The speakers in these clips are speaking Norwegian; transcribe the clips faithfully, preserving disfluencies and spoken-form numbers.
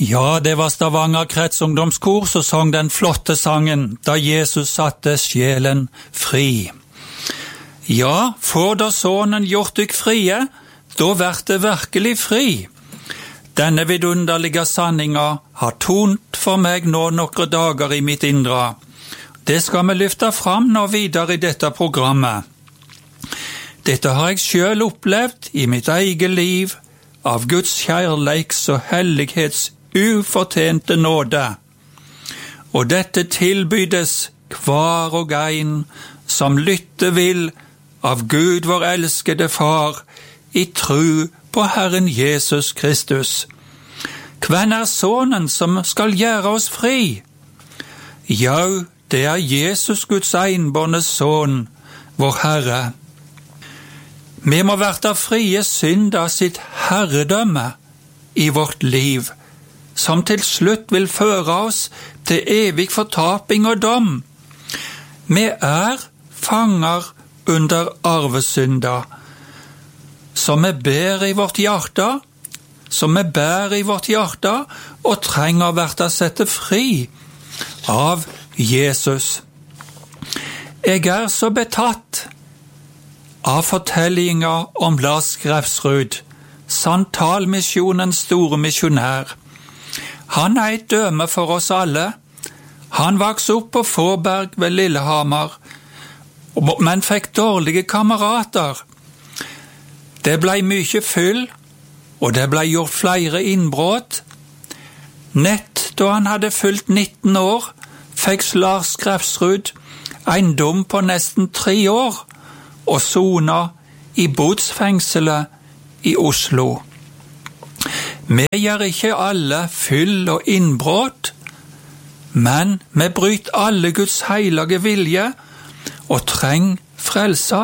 Ja, det var Stavanger kretsungdomskor som sang den flotte sangen «Da Jesus satte sjelen fri». Ja, får da Sonen gjort dykk frie, da vært det virkelig fri. Denne vidunderlige sanninga har tont for meg nå nokre dager i mitt indre. Det skal vi lyfte fram nå videre i dette programmet. Dette har jeg selv opplevd i mitt eget liv av Guds kjærleiks og hellighets ufortjente nåde. Og dette tilbydes hver og ein som lytte vil av Gud vår elskede Far i tru på Herren Jesus Kristus. Hvem er Sonen som skal gjøre oss fri? Ja, det er Jesus Guds einbårne Son, vår Herre. Vi må verte frie synd av sitt herredømme i vårt liv, som til slutt vil føre oss til evig fortaping og dom. Vi er fanger under arvesynda, som vi ber i vårt hjerte, som vi bærer i vårt hjerte, og trenger å verte sette fri av Jesus. Jeg er så betatt av fortellinger om Lars Grefsrud, Santalmisjonens store misjonær. Han er et døme for oss alle. Han vokste opp på Fåberg ved Lillehammer, men fikk dårlige kamerater. Det ble mye fyll, og det ble gjort flere innbrudd. Nett da han hadde fylt nitten år, fikk Lars Grefsrud en dom på nesten tre år, og sona i botsfengselet i Oslo. Vi gjør ikke alle fyll og innbrudd, men vi bryter alle Guds heilige vilje og trenger frelsa.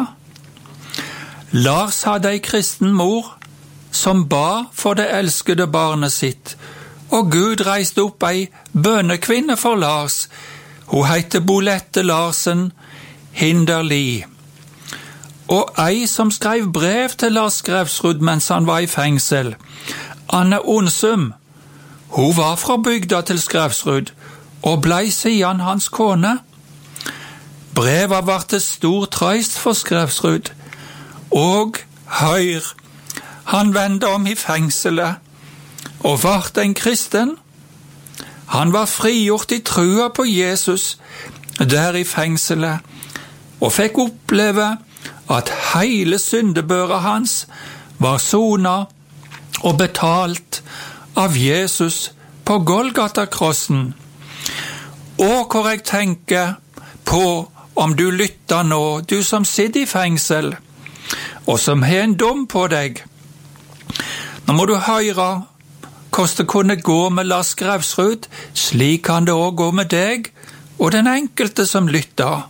Lars hadde ei kristen mor som ba for det elskede barnet sitt, og Gud reiste opp ei bønnekvinne for Lars. Hun heter Bolette Larsen Hinderli. Og ei som skrev brev til Lars Grefsrud mens han var i fengsel, Anne Onsum. Hun var fra bygda til Grefsrud og blei siden hans kone. Brevet var til stor trøyst for Grefsrud, og høyr, han vendte om i fengselet og vart en kristen. Han var frigjort i trua på Jesus der i fengselet, og fikk oppleve at hele syndebøra hans var sona og betalt av Jesus på Golgata-krossen. Og hvor jeg tenker på om du lytter nå, du som sitter i fengsel, og som har en dom på deg. Nå må du høre hvordan det kunne gå med Lars Grefsrud, slik kan det også gå med deg og den enkelte som lytter.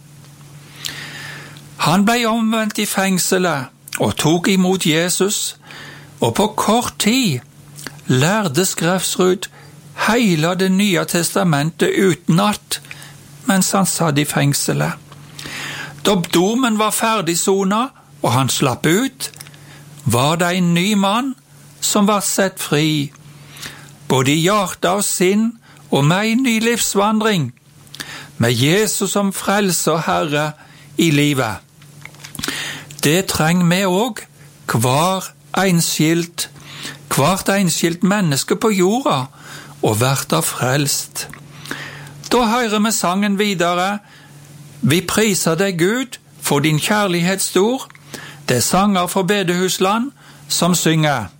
Han ble omvendt i fengselet og tok imot Jesus, og på kort tid lærte Grefsrud hele det nye testamentet utenat mens han satt i fengselet. Da domen var ferdig sona og han slapp ut, var det en ny mann som var sett fri, både i hjerte og sinn og med en ny livsvandring, med Jesus som frelse og Herre i livet. Det trenger vi også, hver enskilt, hvert enskilt menneske på jorda, og verta frelst. Da hører vi sangen videre. Vi priser deg, Gud, for din kjærlighet stor. Det er sanger for Bedehusland som synger.